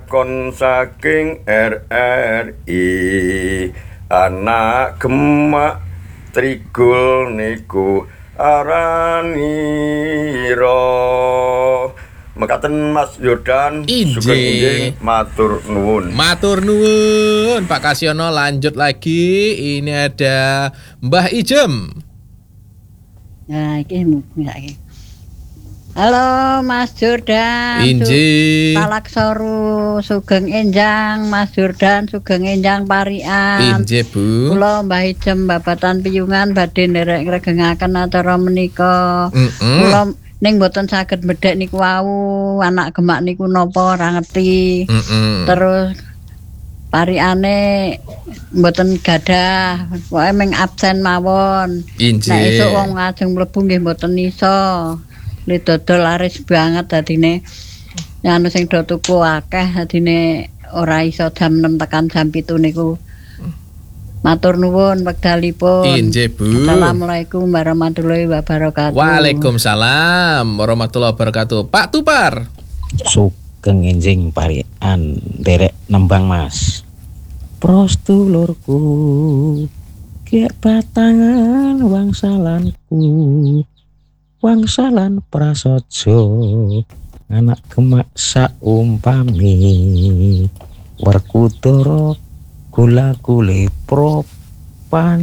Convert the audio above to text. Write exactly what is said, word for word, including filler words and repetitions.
lakon saking R R I. Anak gemak trigul niku aranira. Mekaten Mas Yordan, sugeng inggih matur nuwun. Matur nuwun Pak Kasyono. Lanjut lagi, ini ada Mbah Ijem. Nah, iki iki. Halo Mas Yordan. Inji. Talaksoru sugeng enjang Mas Yordan, sugeng enjang parian. Inji Bu. Kula Mbah Ijem babatan piyungan badhe nderek ngregengaken acara menika. Kula ning mboten saged bedhek niku wau, anak gemak niku napa ora ngerti. Terus pariane mboten gadah, pokoke mung absen mawon. Nek esuk wong ngajeng mlebu nggih mboten iso. Li dodol laris banget dadine. Anu sing do tuku akeh dadine ora iso jam enam tekan jam pitu niku. Matur nuwun wekdalipun. Injih Bu. Assalamualaikum warahmatullahi wabarakatuh. Waalaikumsalam warahmatullahi wabarakatuh. Pak Tupar. Sugeng enjing parian derek nembang Mas. Prostulurku kek batangan wangsalanku. Wangsalan prasaja anak gemak saumpami Werkudara gula-gule propan